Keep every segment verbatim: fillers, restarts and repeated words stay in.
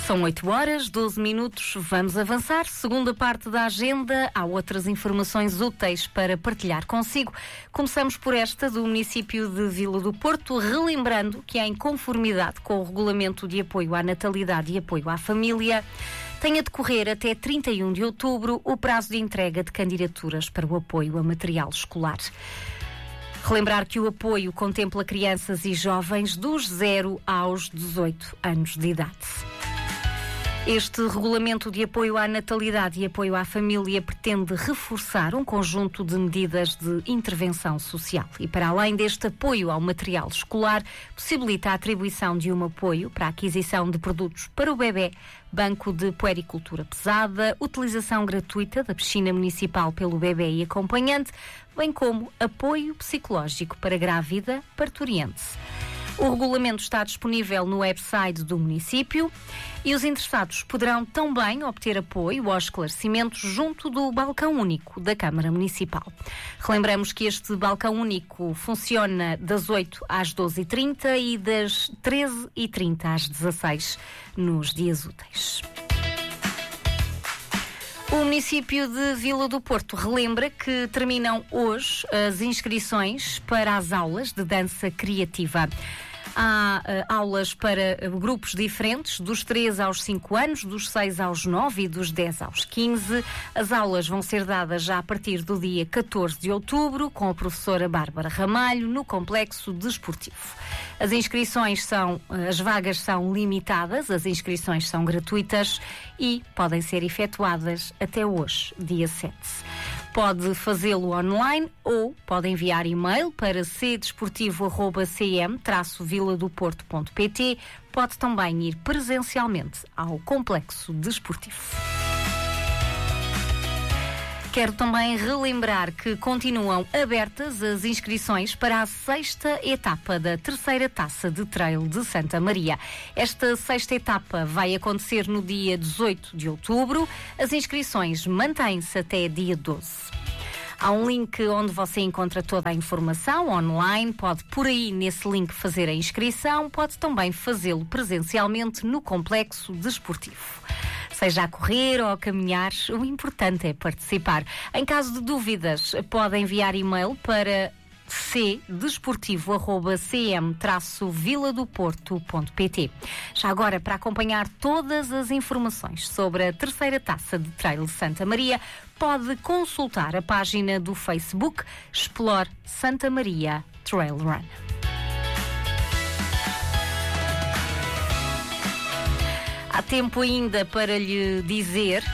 São oito horas, doze minutos, vamos avançar. Segunda parte da agenda, há outras informações úteis para partilhar consigo. Começamos por esta do município de Vila do Porto, relembrando que é em conformidade com o Regulamento de Apoio à Natalidade e Apoio à Família, tem a decorrer até trinta e um de outubro o prazo de entrega de candidaturas para o apoio a material escolar. Relembrar que o apoio contempla crianças e jovens dos zero aos dezoito anos de idade. Este regulamento de apoio à natalidade e apoio à família pretende reforçar um conjunto de medidas de intervenção social e, para além deste apoio ao material escolar, possibilita a atribuição de um apoio para a aquisição de produtos para o bebê, banco de puericultura pesada, utilização gratuita da piscina municipal pelo bebê e acompanhante, bem como apoio psicológico para grávida parturiente. O regulamento está disponível no website do município e os interessados poderão também obter apoio aos esclarecimentos junto do balcão único da Câmara Municipal. Relembramos que este balcão único funciona das oito às doze e trinta e das treze e trinta às dezasseis nos dias úteis. O município de Vila do Porto relembra que terminam hoje as inscrições para as aulas de dança criativa. Há uh, aulas para uh, grupos diferentes, dos três aos cinco anos, dos seis aos nove e dos dez aos quinze. As aulas vão ser dadas já a partir do dia catorze de outubro, com a professora Bárbara Ramalho, no Complexo Desportivo. As inscrições são, as vagas são limitadas, as inscrições são gratuitas e podem ser efetuadas até hoje, dia sete. Pode fazê-lo online ou pode enviar e-mail para c desportivo arroba c m traço vila do porto ponto p t. Pode também ir presencialmente ao Complexo Desportivo. Quero também relembrar que continuam abertas as inscrições para a sexta etapa da terceira Taça de Trail de Santa Maria. Esta sexta etapa vai acontecer no dia dezoito de outubro. As inscrições mantêm-se até dia doze. Há um link onde você encontra toda a informação online, pode por aí nesse link fazer a inscrição, pode também fazê-lo presencialmente no Complexo Desportivo. Seja a correr ou a caminhar, o importante é participar. Em caso de dúvidas, pode enviar e-mail para c desportivo arroba c m traço vila do porto ponto p t. Já agora, para acompanhar todas as informações sobre a terceira Taça de Trail de Santa Maria, pode consultar a página do Facebook Explore Santa Maria Trail Run. Há tempo ainda para lhe dizer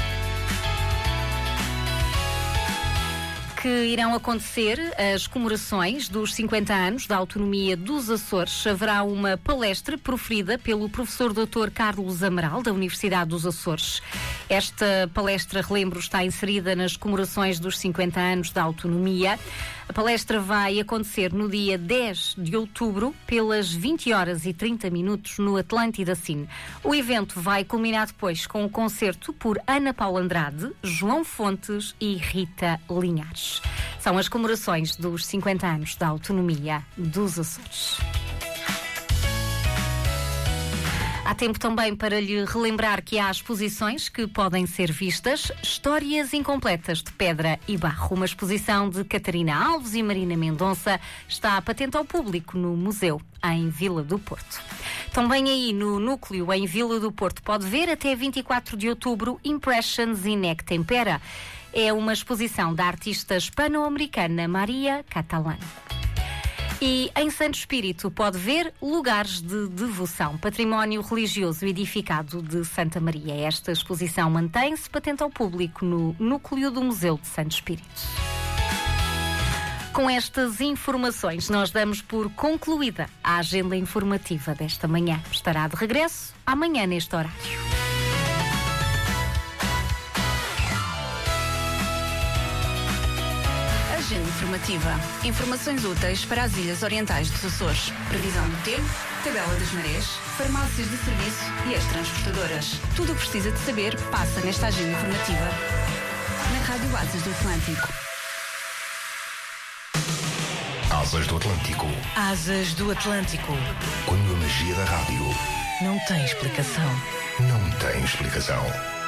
que irão acontecer as comemorações dos cinquenta anos da autonomia dos Açores. Haverá uma palestra proferida pelo professor doutor Carlos Amaral, da Universidade dos Açores. Esta palestra, relembro, está inserida nas comemorações dos cinquenta anos da autonomia. A palestra vai acontecer no dia dez de outubro, pelas vinte horas e trinta minutos, no Atlântida Cine. O evento vai culminar depois com o concerto por Ana Paula Andrade, João Fontes e Rita Linhares. São as comemorações dos cinquenta anos da autonomia dos Açores. Há tempo também para lhe relembrar que há exposições que podem ser vistas. Histórias incompletas de pedra e barro. Uma exposição de Catarina Alves e Marina Mendonça está patente ao público no museu em Vila do Porto. Também aí no núcleo em Vila do Porto pode ver até vinte e quatro de outubro Impressions in Ec Tempera. É uma exposição da artista hispano-americana Maria Catalã. E em Santo Espírito pode ver Lugares de Devoção, património religioso edificado de Santa Maria. Esta exposição mantém-se patente ao público no núcleo do Museu de Santo Espírito. Com estas informações, nós damos por concluída a agenda informativa desta manhã. Estará de regresso amanhã neste horário. Agenda informativa. Informações úteis para as Ilhas Orientais dos Açores. Previsão do tempo, tabela das marés, farmácias de serviço e as transportadoras. Tudo o que precisa de saber passa nesta agenda informativa. Na Rádio Asas do Atlântico. Asas do Atlântico. Asas do Atlântico. Quando a magia da rádio não tem explicação. não tem explicação.